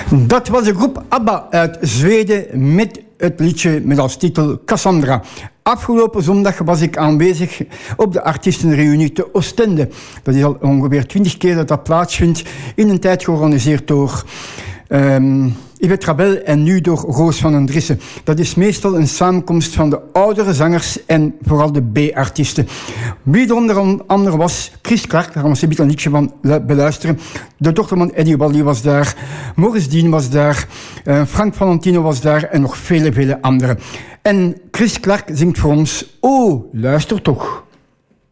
Dat was de groep ABBA uit Zweden met het liedje met als titel Cassandra. Afgelopen zondag was ik aanwezig op de artiestenreunie te Oostende. Dat is al ongeveer 20 keer dat plaatsvindt, in een tijd georganiseerd door Yvette Rabel en nu door Roos van den Drissen. Dat is meestal een samenkomst van de oudere zangers en vooral de B-artiesten. Wie er onder andere was, Chris Clark, daar gaan we een liedje van beluisteren. De dochter van Eddie Wally was daar, Maurice Dean was daar, Frank Valentino was daar en nog vele, vele anderen. En Chris Clark zingt voor ons, oh, luister toch.